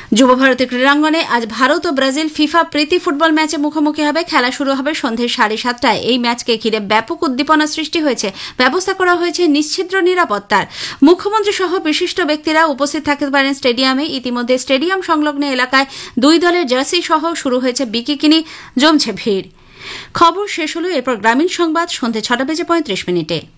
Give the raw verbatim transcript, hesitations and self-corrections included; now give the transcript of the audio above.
যুব ভারতী ক্রীড়াঙ্গনে আজ ভারত ও Brazil FIFA প্রীতি football ম্যাচে মুখোমুখি হবে। খেলা শুরু হবে সন্ধে সাড়ে সাতটায়। এই ম্যাচকে ঘিরে ব্যাপক উদ্দীপনা সৃষ্টি হয়েছে। ব্যবস্থা করা হয়েছে নিশ্ছিদ্র নিরাপত্তার। মুখ্যমন্ত্রী সহ বিশিষ্ট ব্যক্তিরা উপস্থিত থাকতে পারেন স্টেডিয়ামে। ইতিমধ্যে স্টেডিয়াম সংলগ্ন এলাকায় দুই দলের জার্সি সহ শুরু হয়েছে বিকিকিনি, জমছে ভিড়। খবর শেষ হল। এরপর গ্রামীণ সংবাদ সন্ধে ছটা বেজে পঁয়ত্রিশ মিনিটে।